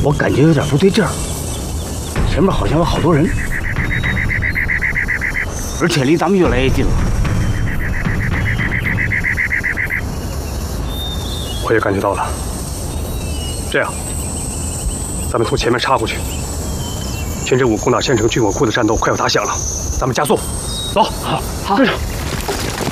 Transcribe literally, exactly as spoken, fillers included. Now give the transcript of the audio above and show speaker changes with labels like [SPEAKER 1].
[SPEAKER 1] 我感觉有点不对劲儿，前面好像有好多人，而且离咱们越来越近了。
[SPEAKER 2] 我也感觉到了。这样，咱们从前面插过去。天真武攻打县城军火库的战斗快要打响了，咱们加速，走，好，好，跟上。